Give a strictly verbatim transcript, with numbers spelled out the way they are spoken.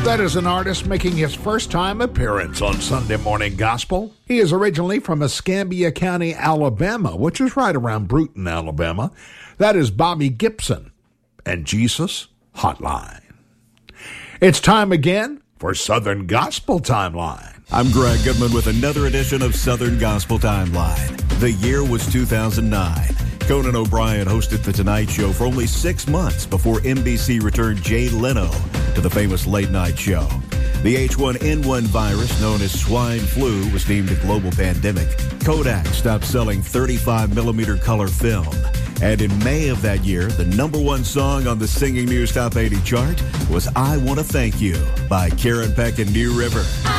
That is an artist making his first time appearance on Sunday Morning Gospel. He is originally from Escambia County, Alabama, which is right around Bruton, Alabama. That is Bobby Gibson and Jesus Hotline. It's time again for Southern Gospel Timeline. I'm Greg Goodman with another edition of Southern Gospel Timeline. The year was two thousand nine. Conan O'Brien hosted The Tonight Show for only six months before N B C returned Jay Leno to the famous late-night show. The H one N one virus, known as swine flu, was deemed a global pandemic. Kodak stopped selling thirty-five millimeter color film. And in May of that year, the number one song on the Singing News Top eighty chart was I Want to Thank You by Karen Peck and New River.